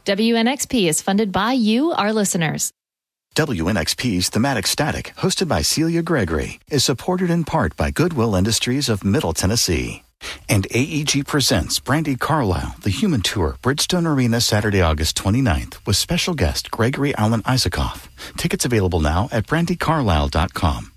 WNXP is funded by you, our listeners. WNXP's Thematic Static, hosted by Celia Gregory, is supported in part by Goodwill Industries of Middle Tennessee. And AEG presents Brandi Carlile, The Human Tour, Bridgestone Arena, Saturday, August 29th, with special guest Gregory Alan Isakov. Tickets available now at brandicarlile.com.